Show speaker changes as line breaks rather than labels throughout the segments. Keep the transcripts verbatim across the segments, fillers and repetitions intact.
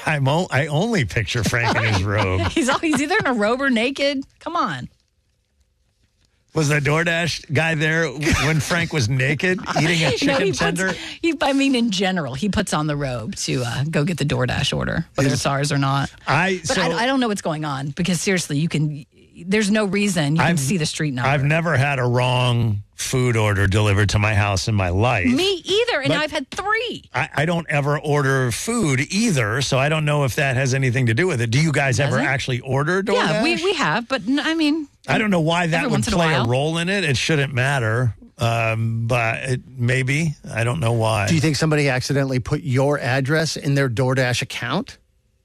I'm o- I only picture Frank in his robe.
He's, all, he's either in a robe or naked. Come on.
Was the DoorDash guy there when Frank was naked eating a chicken
no, he
tender?
Puts, he, I mean, in general, he puts on the robe to uh, go get the DoorDash order, whether
Is,
it's ours or not.
I,
but
so,
I, I don't know what's going on because seriously, you can. There's no reason you can
I've,
see the street number.
I've never had a wrong food order delivered to my house in my life.
Me either, and
but
I've had three.
I, I don't ever order food either, so I don't know if that has anything to do with it. Do you guys
Does
ever
it?
actually order DoorDash?
Yeah, we, we have, but I mean...
I don't know why that
Every
would
once in a
play a,
while.
role in it. It shouldn't matter, um, but it, maybe. I don't know why.
Do you think somebody accidentally put your address in their DoorDash account?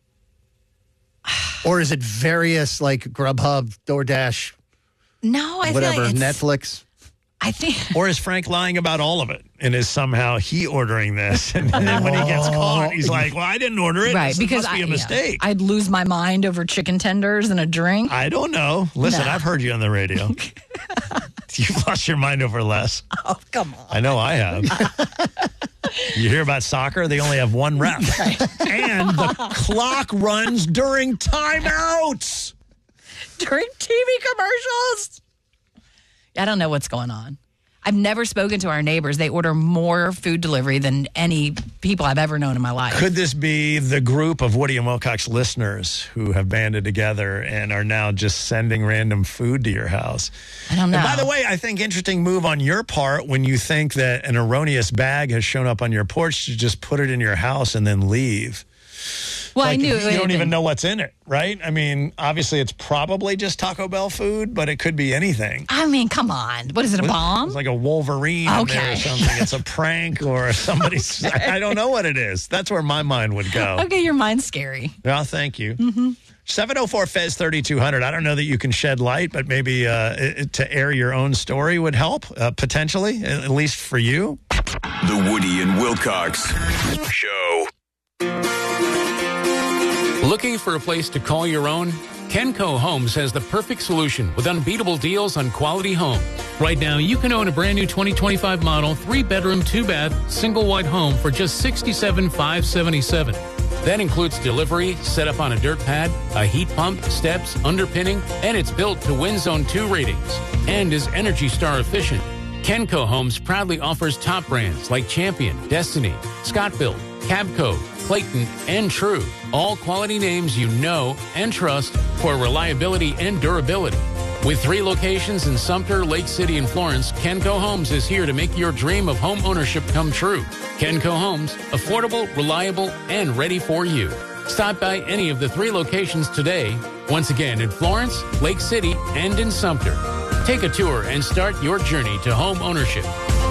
Or is it various, like, Grubhub, DoorDash,
No, I
whatever,
feel like it's,
Netflix?
I think...
Or is Frank lying about all of it? And is somehow he ordering this? And then when he gets caught, he's like, well, I didn't order it.
Right,
This
because
must be
I,
a mistake.
Yeah, I'd lose my mind over chicken tenders and a drink.
I don't know. Listen,
No.
I've heard you on the radio. You've lost your mind over less.
Oh, come on.
I know I have. You hear about soccer? They only have one ref. And the clock runs during timeouts.
During T V commercials. I don't know what's going on. I've never spoken to our neighbors. They order more food delivery than any people I've ever known in my life.
Could this be the group of Woody and Wilcox listeners who have banded together and are now just sending random food to your house?
I don't know.
And by the way, I think interesting move on your part when you think that an erroneous bag has shown up on your porch to just put it in your house and then leave.
well,
Like,
I knew
you
it
don't even
been,
know what's in it, right? I mean, obviously it's probably just Taco Bell food, but it could be anything.
I mean, come on. What is it, a bomb?
It's like a Wolverine in there or
Okay.
something. It's a prank or somebody's. I don't know what it is. That's where my mind would go.
Okay, your mind's scary.
Well, thank you.
Mm-hmm.
seven oh four Fez thirty-two hundred. I don't know that you can shed light, but maybe uh, it, to air your own story would help, uh, potentially, at least for you.
The Woody and Wilcox Show.
Looking for a place to call your own? Kenco Homes has the perfect solution with unbeatable deals on quality homes. Right now, you can own a brand new twenty twenty-five model, three-bedroom, two-bath, single-wide home for just sixty-seven thousand five hundred seventy-seven dollars. That includes delivery, set up on a dirt pad, a heat pump, steps, underpinning, and it's built to Win Zone two ratings and is Energy Star efficient. Kenco Homes proudly offers top brands like Champion, Destiny, Scott-Built, Cabco, Clayton, and True. All quality names you know and trust for reliability and durability. With three locations in Sumter, Lake City, and Florence, Kenco Homes is here to make your dream of home ownership come true. Kenco Homes, affordable, reliable, and ready for you. Stop by any of the three locations today. Once again, in Florence, Lake City, and in Sumter. Take a tour and start your journey to home ownership.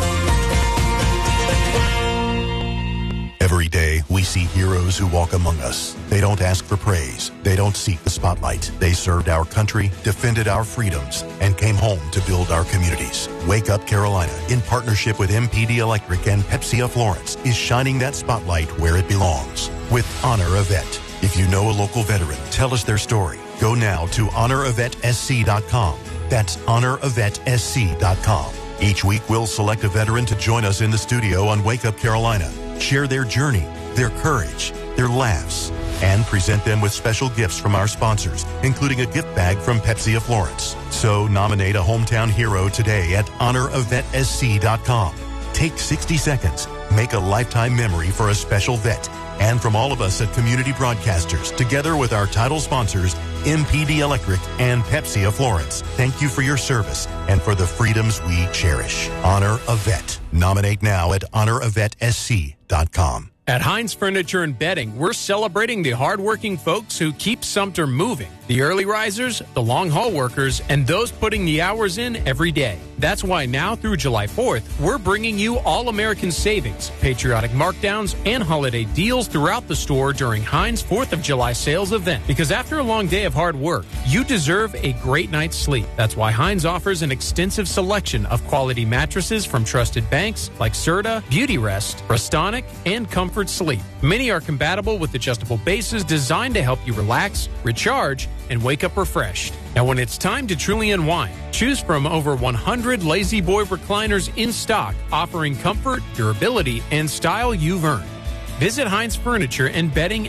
Every day, we see heroes who walk among us. They don't ask for praise. They don't seek the spotlight. They served our country, defended our freedoms, and came home to build our communities. Wake Up Carolina, in partnership with M P D Electric and Pepsi of Florence, is shining that spotlight where it belongs. With Honor a Vet. If you know a local veteran, tell us their story. Go now to honor a vet s c dot com. That's honor a vet s c dot com. Each week, we'll select a veteran to join us in the studio on Wake Up Carolina. Share their journey, their courage, their laughs, and present them with special gifts from our sponsors, including a gift bag from Pepsi of Florence. So nominate a hometown hero today at honor a vet s c dot com. Take sixty seconds. Make a lifetime memory for a special vet. And from all of us at Community Broadcasters, together with our title sponsors, M P D Electric and Pepsi of Florence, thank you for your service and for the freedoms we cherish. Honor a Vet. Nominate now at honor a vet s c dot com.
At Heinz Furniture and Bedding, we're celebrating the hardworking folks who keep Sumter moving. The early risers, the long haul workers, and those putting the hours in every day. That's why now through July fourth, we're bringing you all-American savings, patriotic markdowns, and holiday deals throughout the store during Heinz fourth of July sales event. Because after a long day of hard work, you deserve a great night's sleep. That's why Heinz offers an extensive selection of quality mattresses from trusted banks like Serta, Beauty Rest, Restonic, and Comfort Sleep. Many are compatible with adjustable bases designed to help you relax, recharge, and wake up refreshed. Now, when it's time to truly unwind, choose from over one hundred Lazy Boy recliners in stock, offering comfort, durability, and style you've earned. Visit Heinz Furniture and Bedding